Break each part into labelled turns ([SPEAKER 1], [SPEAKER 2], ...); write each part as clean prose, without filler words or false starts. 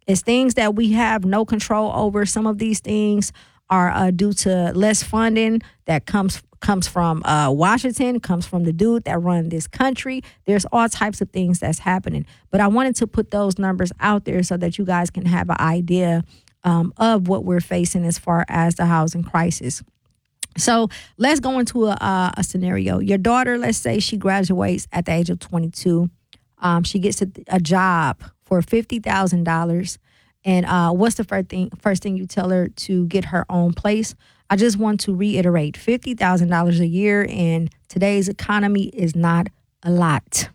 [SPEAKER 1] It's things that we have no control over. Some of these things are due to less funding that comes from Washington, comes from the dude that run this country. There's all types of things that's happening. But I wanted to put those numbers out there so that you guys can have an idea of what we're facing as far as the housing crisis. So let's go into a scenario. Your daughter, let's say she graduates at the age of 22. She gets a job for $50,000. And what's the first thing you tell her to get her own place? I just want to reiterate, $50,000 a year in today's economy is not a lot.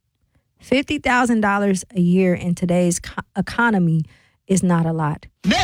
[SPEAKER 1] $50,000 a year in today's economy is not a lot.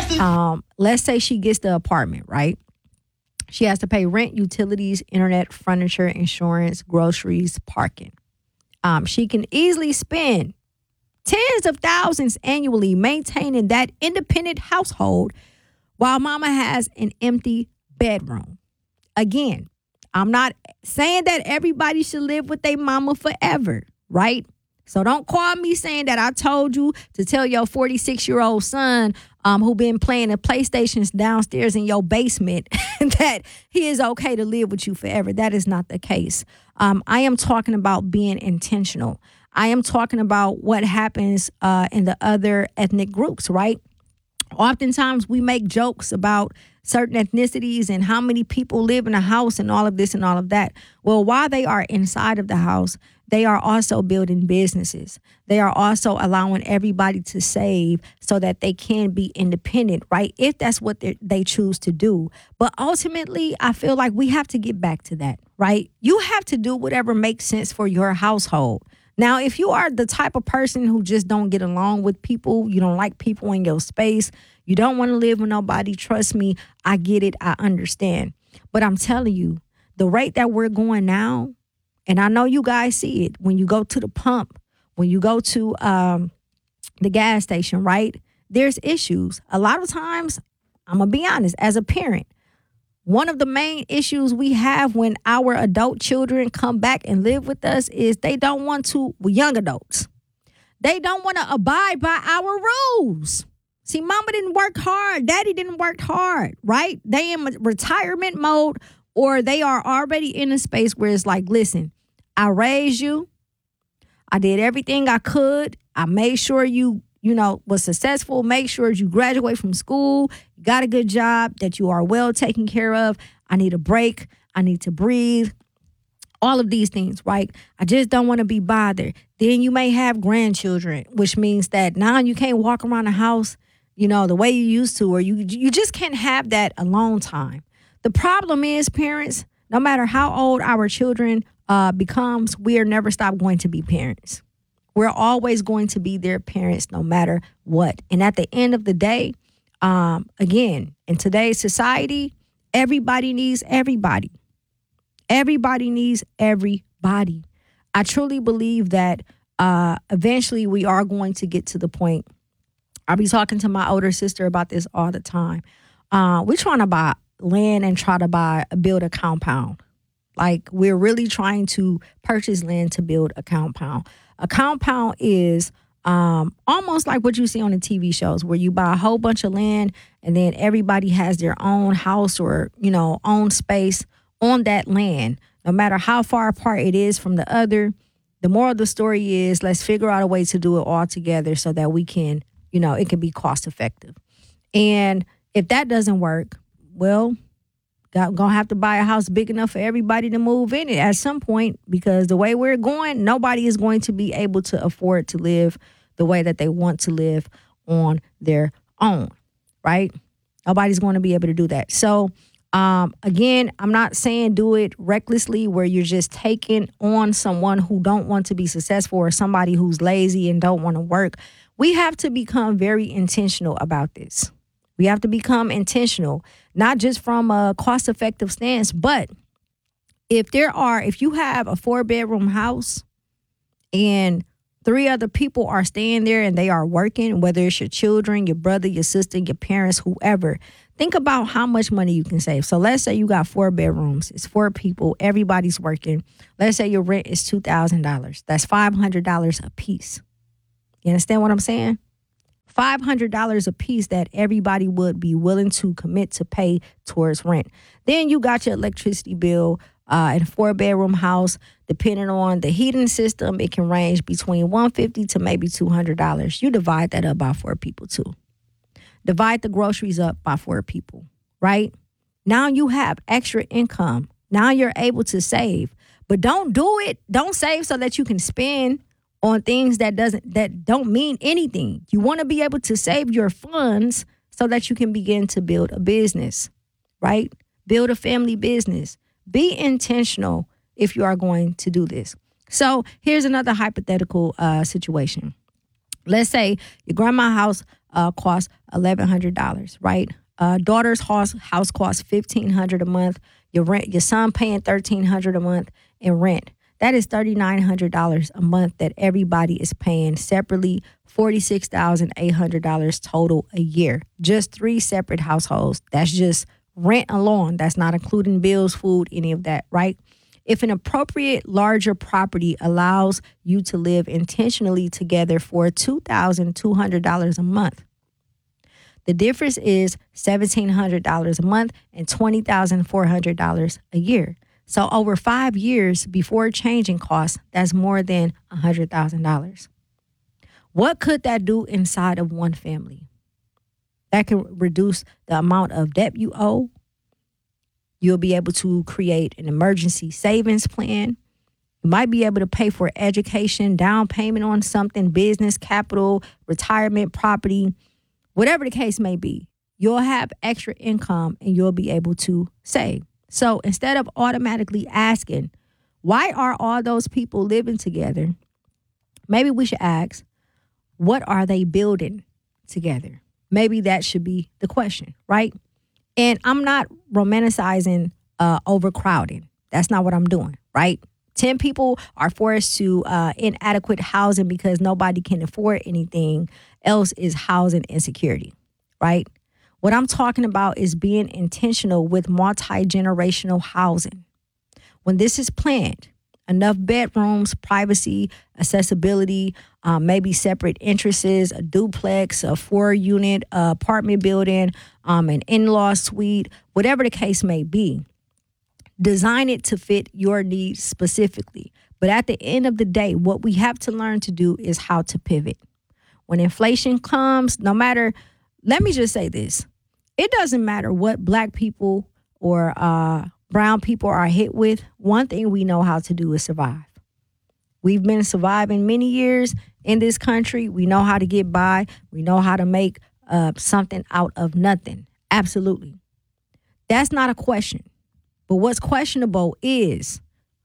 [SPEAKER 1] Let's say she gets the apartment, right? She has to pay rent, utilities, internet, furniture, insurance, groceries, parking. She can easily spend tens of thousands annually maintaining that independent household while mama has an empty bedroom. Again, I'm not saying that everybody should live with their mama forever, right? So don't call me saying that I told you to tell your 46-year-old son who been playing the PlayStations downstairs in your basement that he is okay to live with you forever. That is not the case. I am talking about being intentional. I am talking about what happens in the other ethnic groups, right? Oftentimes we make jokes about certain ethnicities and how many people live in a house and all of this and all of that. Well, while they are inside of the house, they are also building businesses. They are also allowing everybody to save so that they can be independent, right? If that's what they choose to do. But ultimately, I feel like we have to get back to that, right? You have to do whatever makes sense for your household. Now, if you are the type of person who just don't get along with people, you don't like people in your space, you don't want to live with nobody, trust me, I get it, I understand. But I'm telling you, the rate that we're going now, and I know you guys see it when you go to the pump, when you go to the gas station, right? There's issues. A lot of times, I'm going to be honest, as a parent, one of the main issues we have when our adult children come back and live with us is they don't want to, young adults, they don't want to abide by our rules. See, mama didn't work hard. Daddy didn't work hard, right? They in retirement mode, or they are already in a space where it's like, listen, I raised you. I did everything I could. I made sure you was successful. Make sure you graduate from school. You got a good job, that you are well taken care of. I need a break. I need to breathe. All of these things, right? I just don't want to be bothered. Then you may have grandchildren, which means that now you can't walk around the house, the way you used to, or you just can't have that alone time. The problem is, parents, no matter how old our children becomes, we are never stop going to be parents. We're always going to be their parents no matter what. And at the end of the day, again, in today's society, everybody needs everybody. Everybody needs everybody. I truly believe that eventually we are going to get to the point. I'll be talking to my older sister about this all the time. We're trying to buy land and build a compound. Like, we're really trying to purchase land to build a compound. A compound is almost like what you see on the TV shows, where you buy a whole bunch of land and then everybody has their own house or, own space on that land, no matter how far apart it is from the other. The moral of the story is, let's figure out a way to do it all together so that we can, it can be cost effective. And if that doesn't work, well, gonna have to buy a house big enough for everybody to move in it at some point, because the way we're going, nobody is going to be able to afford to live the way that they want to live on their own, right? Nobody's going to be able to do that. So, again, I'm not saying do it recklessly where you're just taking on someone who don't want to be successful or somebody who's lazy and don't want to work. We have to become very intentional about this. We have to become intentional, not just from a cost-effective stance, but if you have a 4-bedroom house and 3 other people are staying there and they are working, whether it's your children, your brother, your sister, your parents, whoever, think about how much money you can save. So let's say you got 4 bedrooms. It's 4 people. Everybody's working. Let's say your rent is $2,000. That's $500 a piece. You understand what I'm saying? $500 a piece that everybody would be willing to commit to pay towards rent. Then you got your electricity bill in a 4-bedroom house. Depending on the heating system, it can range between $150 to maybe $200. You divide that up by 4 people too. Divide the groceries up by 4 people, right? Now you have extra income. Now you're able to save. But don't do it. Don't save so that you can spend on things that don't mean anything. You want to be able to save your funds so that you can begin to build a business, right? Build a family business. Be intentional if you are going to do this. So here's another hypothetical situation. Let's say your grandma's house costs $1,100, right? Daughter's house costs $1,500 a month. Your son paying $1,300 a month in rent. That is $3,900 a month that everybody is paying separately, $46,800 total a year. Just 3 separate households. That's just rent alone. That's not including bills, food, any of that, right? If an appropriate larger property allows you to live intentionally together for $2,200 a month, the difference is $1,700 a month and $20,400 a year. So over 5 years before changing costs, that's more than $100,000. What could that do inside of one family? That can reduce the amount of debt you owe. You'll be able to create an emergency savings plan. You might be able to pay for education, down payment on something, business, capital, retirement, property, whatever the case may be. You'll have extra income and you'll be able to save. So instead of automatically asking, why are all those people living together? Maybe we should ask, what are they building together? Maybe that should be the question, right? And I'm not romanticizing overcrowding. That's not what I'm doing, right? 10 people are forced to inadequate housing because nobody can afford anything else is housing insecurity, right? What I'm talking about is being intentional with multi-generational housing. When this is planned, enough bedrooms, privacy, accessibility, maybe separate entrances, a duplex, a 4-unit apartment building, an in-law suite, whatever the case may be. Design it to fit your needs specifically. But at the end of the day, what we have to learn to do is how to pivot. When inflation comes, let me just say this. It doesn't matter what Black people or brown people are hit with. One thing we know how to do is survive. We've been surviving many years in this country. We know how to get by. We know how to make something out of nothing. Absolutely. That's not a question. But what's questionable is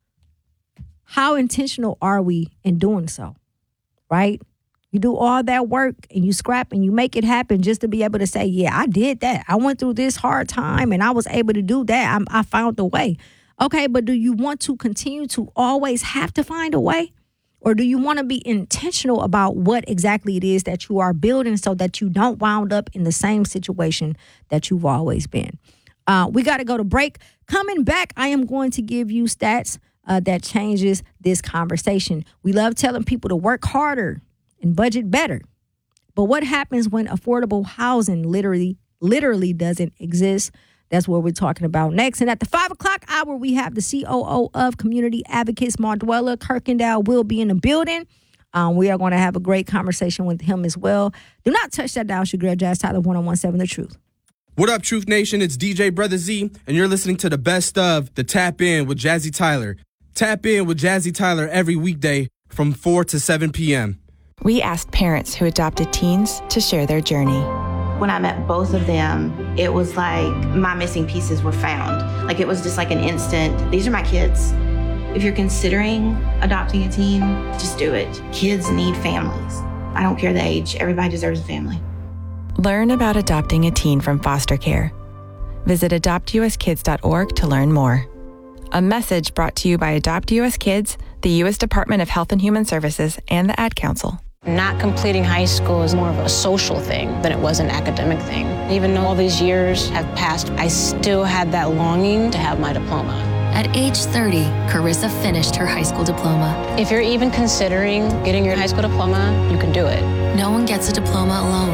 [SPEAKER 1] how intentional are we in doing so, right? You do all that work and you scrap and you make it happen just to be able to say, yeah, I did that. I went through this hard time and I was able to do that. I found a way. Okay, but do you want to continue to always have to find a way? Or do you want to be intentional about what exactly it is that you are building so that you don't wound up in the same situation that you've always been? We got to go to break. Coming back, I am going to give you stats that changes this conversation. We love telling people to work harder and budget better. But what happens when affordable housing literally doesn't exist? That's what we're talking about next. And at the 5 o'clock hour, we have the COO of Community Advocates, Marduella Kirkendall, will be in the building. We are going to have a great conversation with him as well. Do not touch that dial. It's your girl, Jazz Tyler, 101.7 The Truth.
[SPEAKER 2] What up, Truth Nation? It's DJ Brother Z, and you're listening to the best of the Tap In with Jazzy Tyler. Tap In with Jazzy Tyler every weekday from 4 to 7 p.m.
[SPEAKER 3] We asked parents who adopted teens to share their journey.
[SPEAKER 4] When I met both of them, it was like my missing pieces were found. Like it was just like an instant, these are my kids. If you're considering adopting a teen, just do it. Kids need families. I don't care the age, everybody deserves a family.
[SPEAKER 3] Learn about adopting a teen from foster care. Visit adoptuskids.org to learn more. A message brought to you by Adopt US Kids, the U.S. Department of Health and Human Services, and the Ad Council.
[SPEAKER 5] Not completing high school is more of a social thing than it was an academic thing. Even though all these years have passed, I still had that longing to have my diploma.
[SPEAKER 6] At age 30, Carissa finished her high school diploma.
[SPEAKER 5] If you're even considering getting your high school diploma, you can do it.
[SPEAKER 6] No one gets a diploma alone.